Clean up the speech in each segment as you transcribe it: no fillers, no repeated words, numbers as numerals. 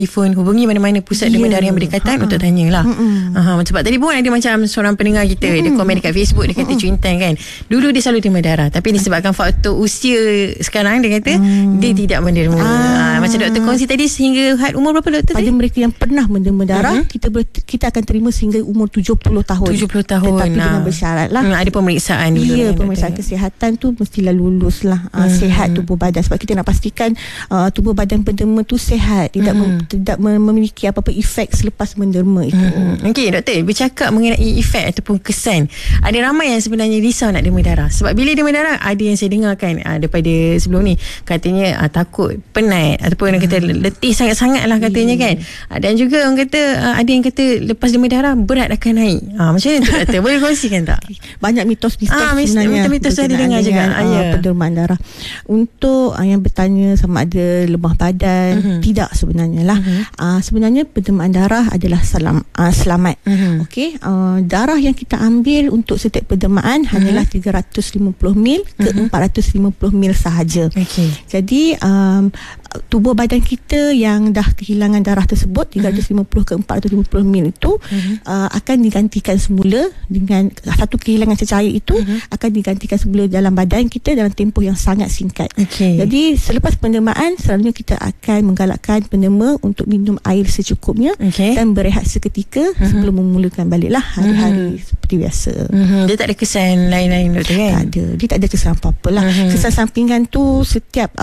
Telefon hubungi mana-mana pusat derma darah yang berdekatan untuk tanyalah. Sebab tadi pun ada macam seorang pendengar kita dia komen dekat Facebook, dia kata Cuintan kan, dulu dia selalu derma darah tapi disebabkan faktor usia sekarang dia kata dia tidak menderma. Macam doktor kongsi tadi, sehingga had umur berapa doktor? Pada mereka yang pernah menderma darah, kita akan terima sehingga umur 70 tahun. 70 tahun. Tetapi dengan bersyarat lah. Ada pemeriksaan dulu. Ya, pemeriksaan kesihatan tu mestilah lulus lah. Sihat tubuh badan, sebab kita nak pastikan tubuh badan penderma tu sihat, tidak memiliki apa-apa efek selepas menderma itu. Okey doktor, bercakap mengenai efek ataupun kesan, ada ramai yang sebenarnya risau nak derma darah. Sebab bila derma darah, ada yang saya dengar kan daripada sebelum ni, katanya takut penat ataupun orang kata letih sangat-sangat lah katanya kan. Dan juga orang kata ada yang kata lepas derma darah berat akan naik. Macam mana tu doktor? Boleh kongsikan tak? Banyak mitos-mitos sebenarnya. Mitos saya dengar juga. Pendermaan darah. Untuk yang bertanya sama ada lemah badan, tidak sebenarnya lah. Sebenarnya pendermaan darah adalah selamat. Okey, darah yang kita ambil untuk setiap pendermaan hanyalah 350 mil ke 450 mil sahaja. Jadi tubuh badan kita yang dah kehilangan darah tersebut 350 ke 450 mil itu akan digantikan semula dengan satu kehilangan cecair itu akan digantikan semula dalam badan kita dalam tempoh yang sangat singkat. Jadi selepas pendermaan selalunya kita akan menggalakkan penderma untuk minum air secukupnya dan berehat seketika sebelum memulakan baliklah hari-hari seperti biasa. Dia tak ada kesan lain-lain doktor kan? Tak ada. Dia tak ada kesan apa-apa lah. Kesan sampingan tu setiap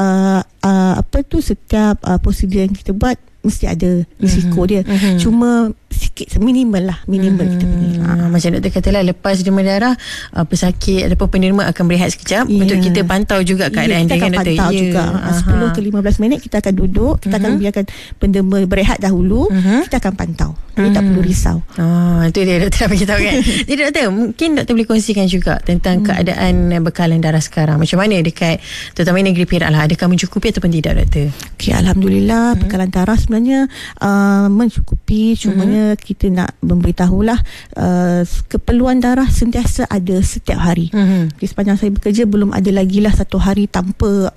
setiap prosedur yang kita buat mesti ada risiko dia. Cuma sikit, minimal kita panggil. Macam doktor katalah, lepas derma darah pesakit ataupun penderma akan berehat sekejap untuk kita pantau juga keadaan dia kan doktor. Kita akan pantau juga 10 ke 15 minit kita akan duduk, kita akan biarkan penderma berehat dahulu, kita akan pantau. Jadi tak perlu risau. Itu dia doktor nak beritahu kan. Jadi doktor, mungkin doktor boleh kongsikan juga tentang keadaan bekalan darah sekarang. Macam mana dekat terutama negeri Perak lah, adakah mencukupi ataupun tidak doktor? Okay, Alhamdulillah bekalan darah sebenarnya mencukupi. Cumanya kita nak memberitahulah keperluan darah sentiasa ada setiap hari. Sepanjang saya bekerja belum ada lagi lah satu hari tanpa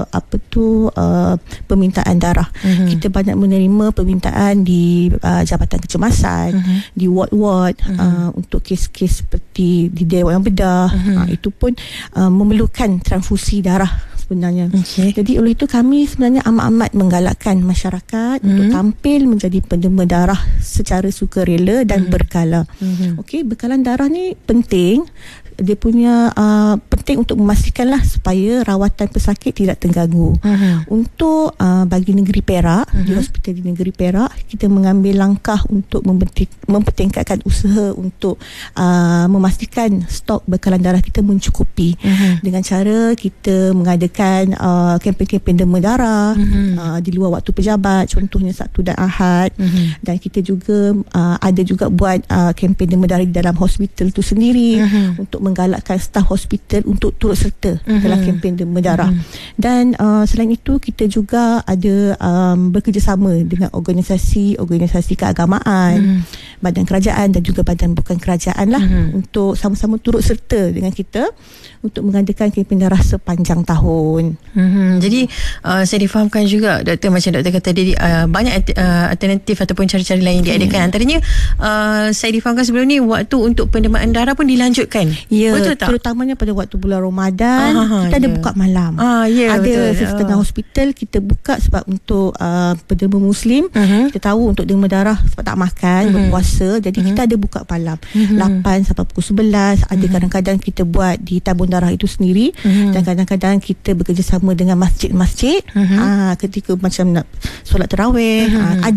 permintaan darah. Kita banyak menerima permintaan di Jabatan Kecemasan, di ward-ward untuk kes-kes seperti di Dewan Bedah. Itu pun memerlukan transfusi darah sebenarnya. Jadi oleh itu kami sebenarnya amat-amat menggalakkan masyarakat untuk tampil menjadi penderma darah secara sukarela dan berkala. Bekalan darah ni penting. Dia punya penting untuk memastikanlah supaya rawatan pesakit tidak terganggu. Untuk bagi negeri Perak, di hospital di negeri Perak, kita mengambil langkah untuk mempertingkatkan usaha untuk memastikan stok bekalan darah kita mencukupi dengan cara kita mengadakan kempen-kempen derma darah di luar waktu pejabat, contohnya Sabtu dan Ahad. Dan kita juga ada juga buat kempen derma darah di dalam hospital itu sendiri untuk menggalakkan staf hospital untuk turut serta dalam kempen derma darah. Dan selain itu kita juga ada bekerjasama dengan organisasi keagamaan, badan kerajaan dan juga badan bukan kerajaan lah untuk sama-sama turut serta dengan kita untuk mengadakan kempen darah sepanjang tahun. Jadi saya difahamkan juga doktor, macam doktor kata tadi banyak alternatif ataupun cara-cara lain diadakan. Antaranya saya difahamkan sebelum ni waktu untuk pendermaan darah pun dilanjutkan. Ya, betul tak? Terutamanya pada waktu bulan Ramadan kita ada buka malam. Ada setengah hospital kita buka sebab untuk penderma Muslim. Kita tahu untuk derma darah sebab tak makan berpuasa, jadi kita ada buka malam 8 sampai pukul 11. Ada kadang-kadang kita buat di tabung darah itu sendiri dan kadang-kadang kita bekerjasama dengan masjid-masjid ketika macam nak solat tarawih.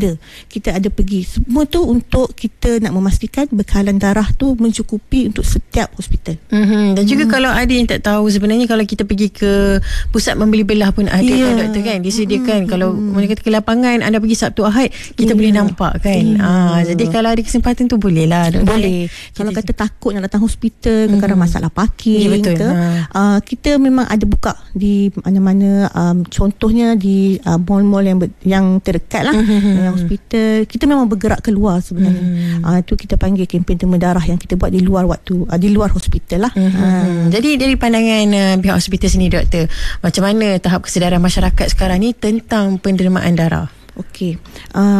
Kita ada pergi. Semua tu untuk kita nak memastikan bekalan darah tu mencukupi untuk setiap hospital. Dan juga kalau ada yang tak tahu, sebenarnya kalau kita pergi ke pusat membeli belah pun ada kan doktor kan, disediakan. Kalau mereka kata ke lapangan anda pergi Sabtu Ahad, kita boleh nampak kan. Jadi kalau ada kesempatan tu boleh lah doktor. Boleh. Kalau kata takut nak datang hospital, kadang-kadang masalah parking ke, kita memang ada buka di mana-mana, contohnya di mall-mall yang terdekat lah dengan hospital. Kita memang bergerak keluar sebenarnya. Itu kita panggil kempen derma darah yang kita buat di luar di luar hospital lah. Jadi dari pandangan pihak hospital sini doktor, macam mana tahap kesedaran masyarakat sekarang ni tentang pendermaan darah? Okey.